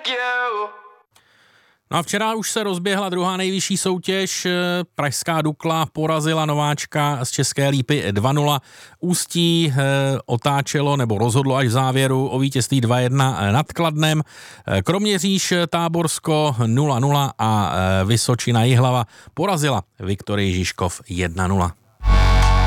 No a včera už se rozběhla druhá nejvyšší soutěž. Pražská Dukla porazila nováčka z České Lípy 2-0. Ústí otáčelo nebo rozhodlo až v závěru o vítězství 2-1 nad Kladnem. Kroměříž Táborsko 0-0 a Vysočina Jihlava porazila Viktorii Žižkov 1-0.